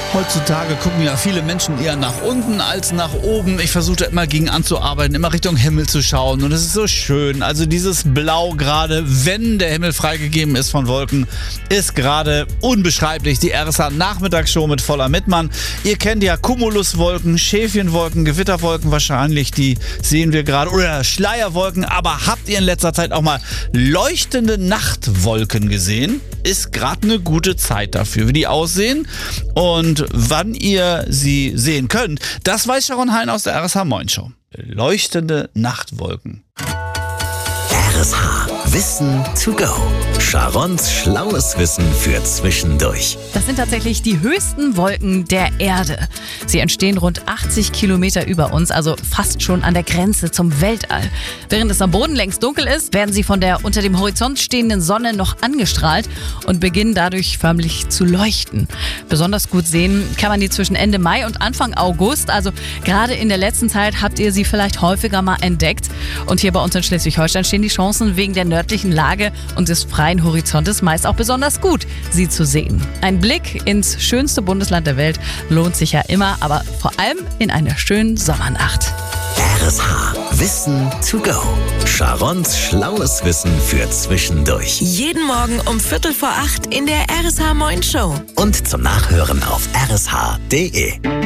Heutzutage gucken ja viele Menschen eher nach unten als nach oben. Ich versuche immer gegen anzuarbeiten, immer Richtung Himmel zu schauen. Und es ist so schön. Also dieses Blau gerade, wenn der Himmel freigegeben ist von Wolken, ist gerade unbeschreiblich. Die RSH Nachmittagsshow mit Voller Mittmann. Ihr kennt ja Cumuluswolken, Schäfchenwolken, Gewitterwolken wahrscheinlich. Die sehen wir gerade. Oder Schleierwolken. Aber habt ihr in letzter Zeit auch mal leuchtende Nachtwolken gesehen? Ist gerade eine gute Zeit dafür, wie die aussehen. Und wann ihr sie sehen könnt, das weiß Sharon Hein aus der RSH Moin Show. Leuchtende Nachtwolken. RSH Wissen to go. Sharons schlaues Wissen für zwischendurch. Das sind tatsächlich die höchsten Wolken der Erde. Sie entstehen rund 80 Kilometer über uns, also fast schon an der Grenze zum Weltall. Während es am Boden längst dunkel ist, werden sie von der unter dem Horizont stehenden Sonne noch angestrahlt und beginnen dadurch förmlich zu leuchten. Besonders gut sehen kann man die zwischen Ende Mai und Anfang August. Also gerade in der letzten Zeit habt ihr sie vielleicht häufiger mal entdeckt. Und hier bei uns in Schleswig-Holstein stehen die Chancen wegen der nördlichen Lage und des freien Horizontes meist auch besonders gut, sie zu sehen. Ein Blick ins schönste Bundesland der Welt lohnt sich ja immer, aber vor allem in einer schönen Sommernacht. RSH Wissen to go. Sharons schlaues Wissen für zwischendurch. Jeden Morgen um 7:45 in der RSH Moin Show. Und zum Nachhören auf rsh.de.